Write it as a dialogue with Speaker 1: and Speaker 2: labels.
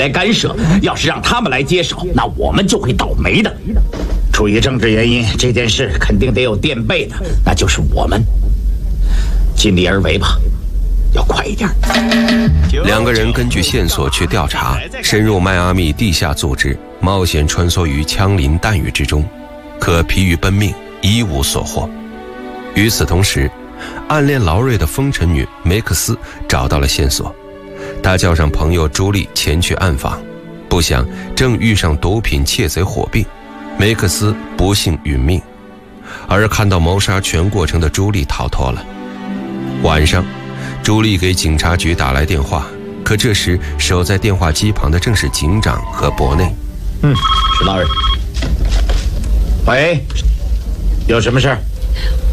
Speaker 1: 来干涉。要是让他们来接手，那我们就会倒霉的。出于政治原因，这件事肯定得有垫背的，那就是我们。尽力而为吧，要快一点。
Speaker 2: 两个人根据线索去调查，深入迈阿密地下组织，冒险穿梭于枪林弹雨之中，可疲于奔命，一无所获。与此同时，暗恋劳瑞的风尘女梅克斯找到了线索，她叫上朋友朱莉前去暗访，不想正遇上毒品窃贼火并，梅克斯不幸殒命，而看到谋杀全过程的朱莉逃脱了。晚上，朱莉给警察局打来电话，可这时守在电话机旁的正是警长和伯内。
Speaker 1: 是劳瑞。喂，有什么事儿？